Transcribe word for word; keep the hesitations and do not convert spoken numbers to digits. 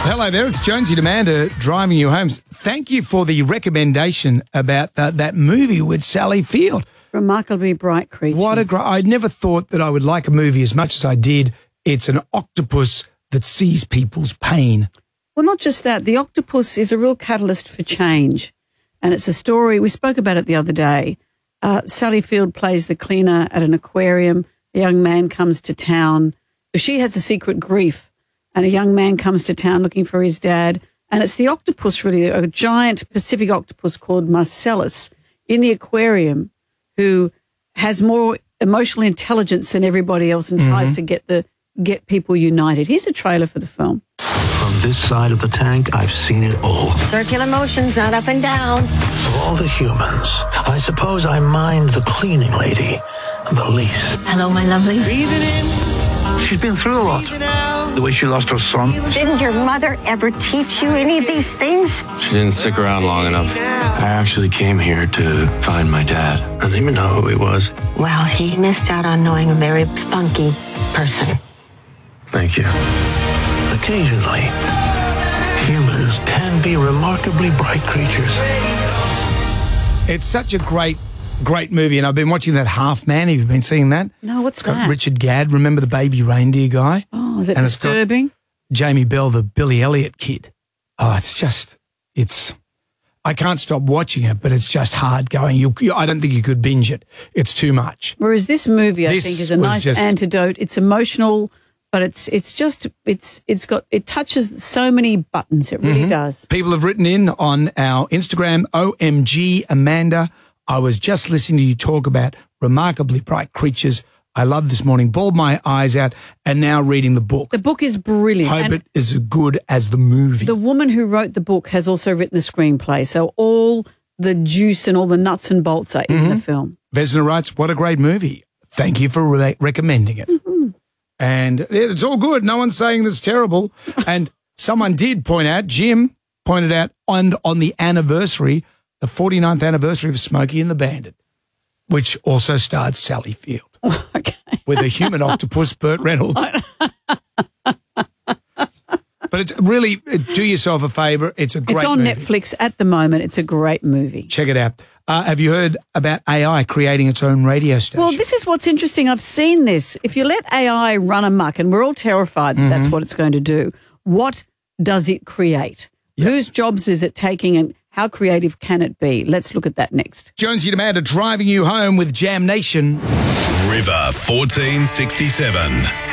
Hello there, it's Jonesy Amanda driving you home. Thank you for the recommendation about that, that movie with Sally Field. Remarkably Bright Creatures. What a great... I never thought that I would like a movie as much as I did. It's an octopus that sees people's pain. Well, not just that. The octopus is a real catalyst for change. And it's a story, we spoke about it the other day. Uh, Sally Field plays the cleaner at an aquarium. A young man comes to town. She has a secret grief. And a young man comes to town looking for his dad. And it's the octopus, really, a giant Pacific octopus called Marcellus in the aquarium who has more emotional intelligence than everybody else and mm-hmm. tries to get the get people united. Here's a trailer for the film. From this side of the tank, I've seen it all. Circular motions, not up and down. Of all the humans, I suppose I mind the cleaning lady the least. Hello, my lovelies. Breathing in. She's been through a lot. The way she lost her son. Didn't your mother ever teach you any of these things? She didn't stick around long enough. I actually came here to find my dad. I didn't even know who he was. Well, he missed out on knowing a very spunky person. Thank you. Occasionally, humans can be remarkably bright creatures. It's such a great, great movie, and I've been watching that Half Man. Have you been seeing that? No, what's it's got that? Richard Gadd. Remember the baby reindeer guy? Oh, is that and disturbing? It's got Jamie Bell, the Billy Elliot kid. Oh, it's just, it's, I can't stop watching it, but it's just hard going. You, you, I don't think you could binge it. It's too much. Whereas this movie, I This think, is a was nice just- antidote. It's emotional, but it's it's just it's it's got it touches so many buttons. It really Mm-hmm. does. People have written in on our Instagram, O M G Amanda. I was just listening to you talk about Remarkably Bright Creatures. I love this morning, bawled my eyes out, and now reading the book. The book is brilliant. Hope and it is as good as the movie. the woman who wrote the book has also written the screenplay, so all the juice and all the nuts and bolts are in the film. Vesna writes, what a great movie. Thank you for re- recommending it. Mm-hmm. And it's all good. No one's saying this is terrible. And someone did point out, Jim pointed out, on, on the anniversary, the forty-ninth anniversary of Smokey and the Bandit, which also starred Sally Field. Okay. With a human octopus, Burt Reynolds. But it's really, do yourself a favour. It's a great It's on movie. Netflix at the moment. It's a great movie. Check it out. Uh, have you heard about A I creating its own radio station? Well, this is what's interesting. I've seen this. If you let A I run amok, and we're all terrified that Mm-hmm. that's what it's going to do, what does it create? Yep. Whose jobs is it taking, and how creative can it be? Let's look at that next. Jonesy and Amanda driving you home with Jam Nation. River fourteen sixty-seven.